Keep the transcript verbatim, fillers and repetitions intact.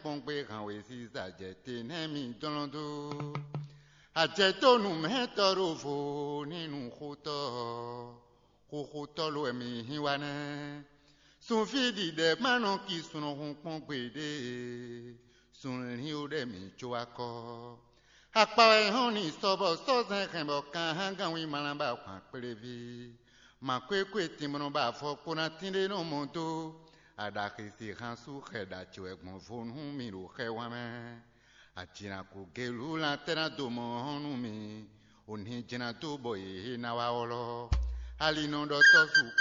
pongbe kan we si sa jete ne mi dolondo ajeto nu metoro fo nínú khuto khuto lo mi hiwane sun fidi de mano ki sunu hun pongbe de sun ni o de mi chuako apa e honi sobo so zen kan bo kan hangan wi malamba kwa previ ma kwekwe timono ba fo kona tinde no monto adakisi hansu kheda chwe gbon fonu mi ro khewame atina ku gelu la tera do mo honu mi oni jina to boye na wa olo ali no do to su